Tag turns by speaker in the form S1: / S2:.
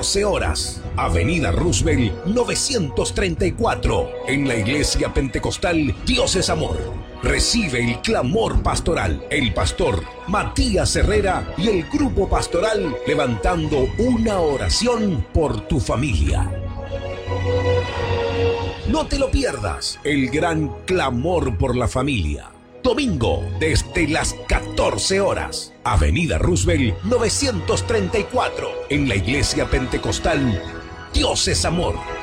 S1: 14 horas, Avenida Roosevelt 934, en la Iglesia Pentecostal Dios es Amor. Recibe el clamor pastoral, el pastor Matías Herrera y el grupo pastoral levantando una oración por tu familia. No te lo pierdas, el gran clamor por la familia. Domingo, desde las 14 horas, Avenida Roosevelt 934, en la Iglesia Pentecostal Dios es Amor.